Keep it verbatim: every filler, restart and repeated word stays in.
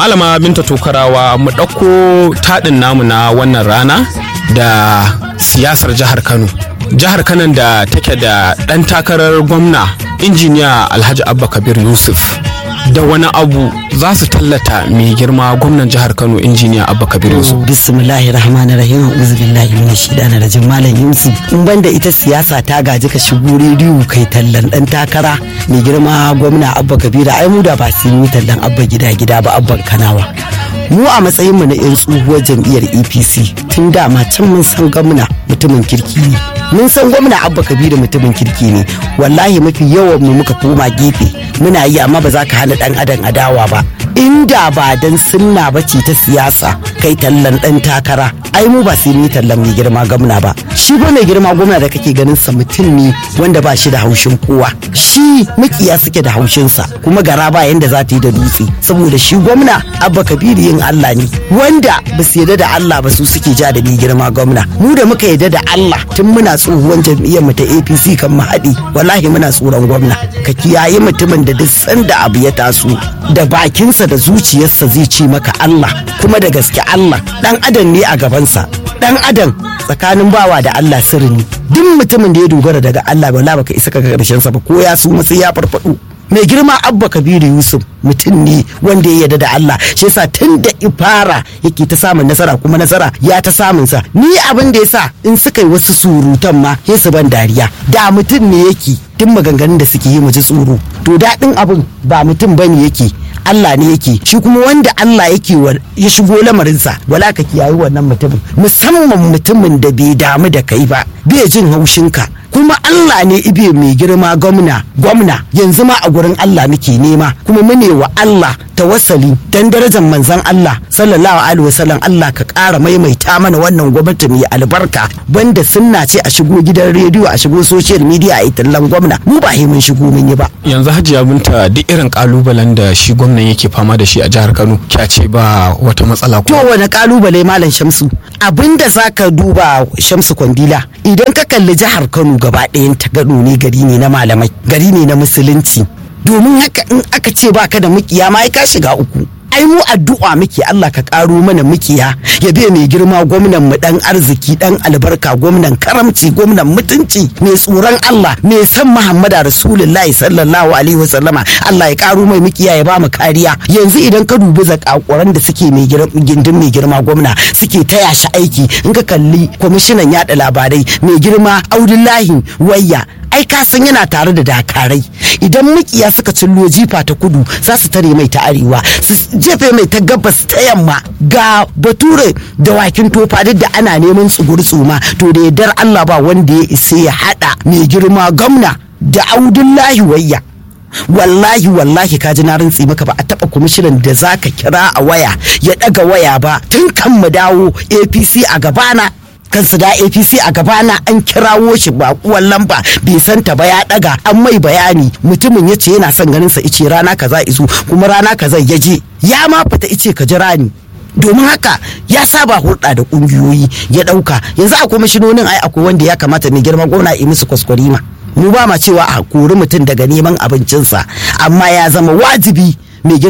Malama Binta Tokarawa, mu ɗauko taɗin namu na wannan rana da siyasar jihar Kano. Jihar Kano da take da ɗan takarar gwamna injiniya Alhaji Abba Kabir Yusuf. Da wani abu za su tallata mai girma gwamnan jihar Kano injiniya Abba Kabir Yusuf. Bismillahir Rahmanir Rahim. A'udhu billahi minash shaitanir rajim. Malam Yusuf, in banda ita siyasa ta gaji ka shigo rediyo kai tallan dan takara mai girma gwamna Abba Kabir, ai mu da ba su yi tallan Abba gida gida ba, Abban Kanawa. Mu a matsayin mu na yan tsohuwar jam'iyyar A P C tun dama can mun san gwamna mutumin kirki ne. Mun san gwamna Abba Kabir mutumin kirki ne. Wallahi mafi yawan mu muka koma gefe muna yi, amma ba za ka hana dan adam adawa ba. Inda ba dan sunna bace ta siyasa kai tallan dan takara, ai mu ba sai ni tallan mai girma gwamna ba. Shi ba mai girma gwamna da kake ganin sa mutum ne wanda ba shi da haushin kowa. Shi makiya suke da haushin sa, kuma gara ba yanda za ta yi da dutse, saboda shi gwamna Abba Kabir yin Allah ne. Wanda ba su yarda da Allah ba su suke ja da mai girma gwamna. Mu da muka yarda da Allah tun muna tsohuwan jam'iyyar mu ta A P C kan mu haɗi, wallahi muna tsoron gwamna. Ka kiyaye mutumin da duk sanda abu ya taso da bakinsa da zuciyarsa zai ce maka Allah, kuma da gaske Allah. Dan adam ne a gabansa, dan adam tsakanin bawa da Allah sirri ne. Duk mutumin da ya dogara daga Allah, wallahi baka isa ka ga karshen sa ba, ko ya su sai ya farfado. Mai girma Abba Kabir Yusuf mutum ne wanda ya yarda da Allah, shi yasa tun da ifara yake ta samun nasara, kuma nasara ya ta samun sa. Ni abin da yasa in suka yi wasu surutan ma sai su ban dariya, da mutum ne yake tun maganganun da suke yi mu ji tsoro, to daɗin abin ba mutum bane yake, Allah ne yake. Shi kuma wanda Allah yake ya shigo lamarinsa, wala ka kiyaye wannan mutumin, musamman mutumin da bai damu da kai ba, bai jin haushinka. Kuma Allah ne ibe mai girma gwamna gwamna yanzu ma a gurin Allah muke nema, kuma mune wa Allah tawassali dan darajar manzon Allah sallallahu alaihi wasallam. Allah ka ƙara maimaita mana wannan gwamnati mai albarka, banda sunna ce a shigo gidan rediyo, a shigo social media a itallan gwamna, mu ba mun shigo mun yi ba. Yanzu Hajiya Binta, duk irin kalubalen da shi gwamnan yake fama da shi a jihar Kano, kya ce ba wata matsala ko? To wani kalubale Malam Shamsu? Abinda zaka duba Shamsu Kwandila, idan ka kalli jihar Kano gaba ɗayan ta gado ne, gari ne na malamai, gari ne na musulunci. Domin haka in aka ce baka da mukiya ma ka shiga uku. Ai mu addu'a muke Allah ka karo mana mukiya, ya be mai girma gwamnan mu dan arziki, dan albarka, gwamnan karamci, gwamnan mutunci, mai tsoron Allah, mai san Muhammadu Rasulullahi sallallahu alaihi wasallama. Allah ya karo mai mukiya, ya ba mu kariya. Yanzu idan ka dubi zakakuran da suke mai gindin mai girma gwamna suke taya shi aiki, in ka kalli kwamishinan yada labarai mai girma Audullahi Wayya, ai ka san yana tare da dakarai. Idan mukiya suka cillo jifa ta kudu, za su tare mai ta arewa, su jefe mai ta gabas ta yamma. Ga bature da wakin tofa, duk da ana neman tsugur tsuma, to da yardar Allah ba wanda ya isa ya hada mai girma gwamna da Audullahi Wayya. Wallahi wallahi ka ji na rantsi maka, ba a taba kwamishinan da zaka kira a waya ya daga waya ba. Tun kan mu dawo A P C a gabana, kansu da A P C a gabana, an kirawo shi ba kuwan lamba bai santa ba, ya daga an mai bayani. Mutumin ya ce yana son ganin sa, ice rana kaza izo, kuma rana kaza ya je, ya ma fita ice ka jira ni. Domin haka ya saba hulɗa da ƙungiyoyi ya ɗauka. Yanzu a kwamishinonin ai akwai wanda ya kamata mai girma gwamna yi musu kwaskwarima. Mu ba ma cewa a kori mutum daga neman abincinsa, amma ya zama wajibi mai